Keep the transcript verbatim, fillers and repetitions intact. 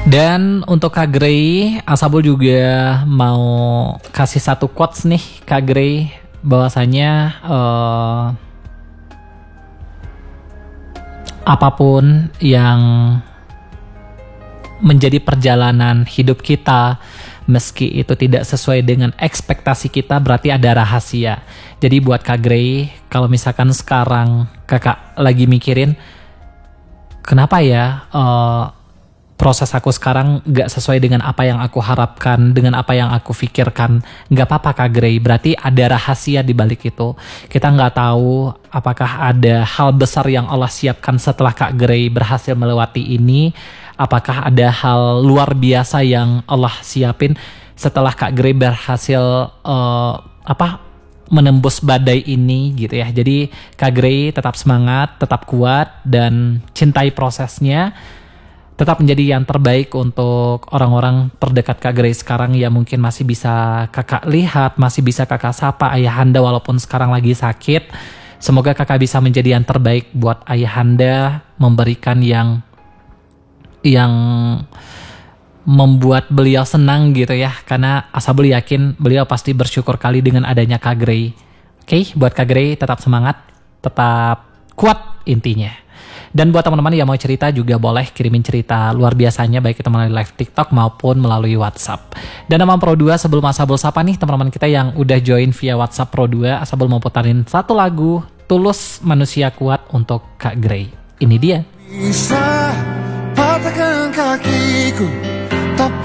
Dan untuk Kak Grey, Asabul juga mau kasih satu quotes nih Kak Grey, bahwasanya uh, apapun yang menjadi perjalanan hidup kita, meski itu tidak sesuai dengan ekspektasi kita, berarti ada rahasia. Jadi buat Kak Grey, kalau misalkan sekarang kakak lagi mikirin, kenapa ya uh, proses aku sekarang gak sesuai dengan apa yang aku harapkan, dengan apa yang aku pikirkan, gak apa-apa Kak Grey, berarti ada rahasia di balik itu. Kita gak tahu apakah ada hal besar yang Allah siapkan setelah Kak Grey berhasil melewati ini, apakah ada hal luar biasa yang Allah siapin setelah Kak Grey berhasil uh, apa menembus badai ini gitu ya. Jadi Kak Grey tetap semangat, tetap kuat, dan cintai prosesnya. Tetap menjadi yang terbaik untuk orang-orang terdekat Kak Grey sekarang yang mungkin masih bisa kakak lihat, masih bisa kakak sapa ayahanda walaupun sekarang lagi sakit. Semoga kakak bisa menjadi yang terbaik buat ayahanda, memberikan yang yang membuat beliau senang gitu ya. Karena Asabul yakin beliau pasti bersyukur kali dengan adanya Kak Grey. Oke, buat Kak Grey tetap semangat, tetap kuat intinya. Dan buat teman-teman yang mau cerita juga boleh kirimin cerita luar biasanya, baik itu melalui live TikTok maupun melalui WhatsApp. Dan nama Pro dua sebelum Asabul sapa nih teman-teman kita yang udah join via WhatsApp Pro dua, Asabul mau putarin satu lagu Tulus Manusia Kuat untuk Kak Grey. Ini dia. Bisa patahkan kakiku